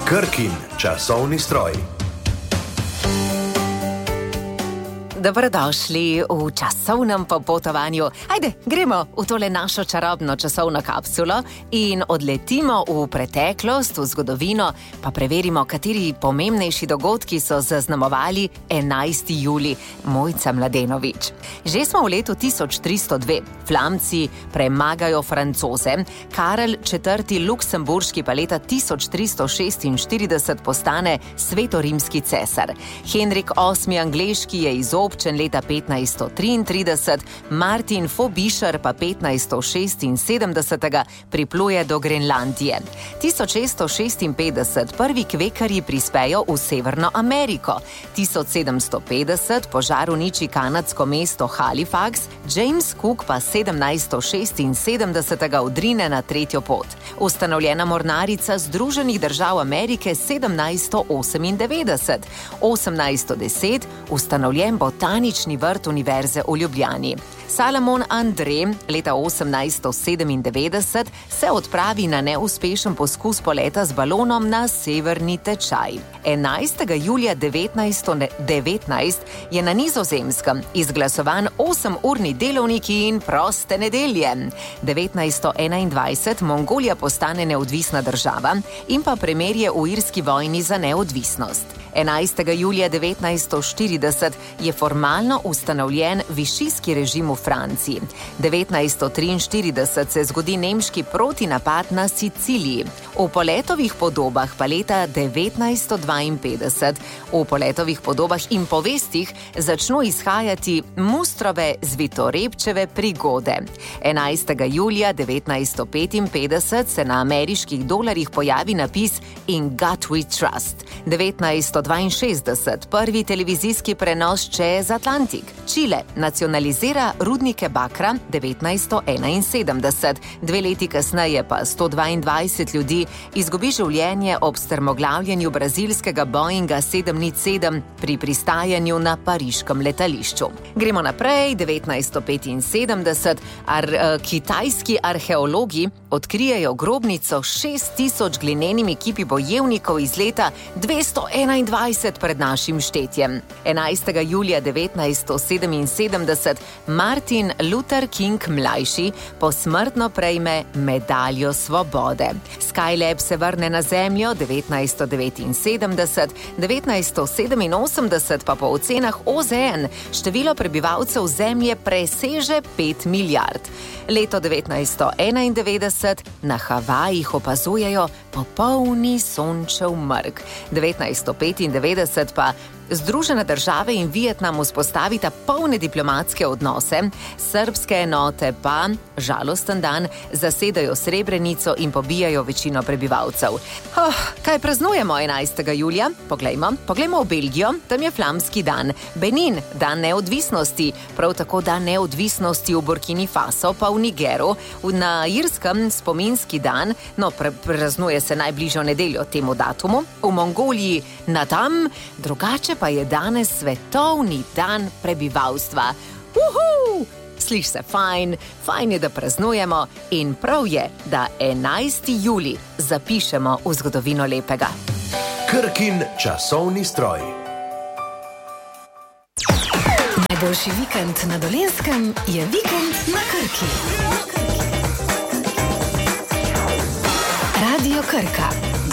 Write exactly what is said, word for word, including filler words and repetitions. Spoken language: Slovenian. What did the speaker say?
Krkin časovni stroj. Dobrodošli v časovnem popotovanju. Ajde, gremo v tole našo čarobno časovno kapsulo in odletimo v preteklost, v zgodovino, pa preverimo, kateri pomembnejši dogodki so zaznamovali enajsti julij. Mojca Mladenovič. Že smo v letu tisoč tristo dve. Flamci premagajo Francoze. Karel četrti. Luksemburški pa leta tisoč tristo šestinštirideset postane svetorimski cesar. Henrik osmi. Angleški je izobčen leta petnajststo triintrideset, Martin Fobišer pa petnajststo šestinsedemdesetega pripluje do Grenlandije. tisoč šeststo šestinpetdeset prvi kvekarji prispejo v Severno Ameriko. tisoč sedemsto petdeset požar uniči kanadsko mesto Halifax, James Cook pa sedemnajststo šestinsedemdesetega odrine na tretjo pot. Ustanovljena mornarica Združenih držav Amerike sedemnajststo osemindevetdeset. osemnajststo deset ustanovljen botanični vrt Univerze v Ljubljani. Salomon André leta osemnajststo sedemindevetdeset se odpravi na neuspešen poskus poleta z balonom na severni tečaj. enajstega julija devetnajststo devetnajst je na Nizozemskem izglasovan osemurni delovnik in proste nedelje. devetnajststo enaindvajset Mongolija postane neodvisna država in pa premirje v irski vojni za neodvisnost. enajstega julija devetnajststo štirideset je formalno ustanovljen višijski režim v Franciji. devetnajststo triinštirideset se zgodi nemški protinapad na Siciliji. V Poletovih podobah pa leta devetnajststo dvainpetdeset v Poletovih podobah in povestih začno izhajati Mustrove Zvitorepčeve prigode. enajstega julija devetnajststo petinpetdeset se na ameriških dolarjih pojavi napis In God We Trust. devetnajststo dvainšestdeset prvi televizijski prenos čez Atlantik. Čile nacionalizira rudnike bakra devetnajststo enainsedemdeset. Dve leti kasneje pa sto dvaindvajset ljudi izgubi življenje ob strmoglavljenju brazilskega Boeinga sedem nič sedem pri pristajanju na pariškem letališču. Gremo naprej, devetnajststo petinsedemdeset. Ar, uh, kitajski arheologi odkrijejo grobnico šest tisoč glinenimi kipi bojevnikov iz leta dvesto enaindvajset pred našim štetjem. enajstega julija devetnajststo sedeminsedemdeset Martin Luther King mlajši posmrtno prejme medaljo svobode. Skylab se vrne na Zemljo devetnajststo devetinsedemdeset, devetnajststo sedeminosemdeset pa po ocenah O Z N število prebivalcev Zemlje preseže pet milijard. Leto devetnajststo enaindevetdeset na Havajih opazujejo popolni sončev mrk. devetnajststo petindevetdeset pa Združene države in Vietnam vzpostavita polne diplomatske odnose, srbske enote pa, žalosten dan, zasedajo Srebrenico in pobijajo večino prebivalcev. Oh, kaj praznujemo enajstega julija? Poglejmo, poglejmo v Belgijo, tam je flamski dan. Benin, dan neodvisnosti, prav tako dan neodvisnosti v Burkini Faso, pa v Nigeru, na Irskem spominski dan, no pre, praznuje se najbližjo nedeljo temu datumu, v Mongoliji na tam, drugače pa je danes svetovni dan prebivalstva. Uhu! Sliš se fajn, fajn je, da praznujemo in prav je, da enajsti julij zapišemo v zgodovino lepega. Krkin časovni stroj. Najboljši vikend na Dolenjskem je vikend na Krki. Radio Krka.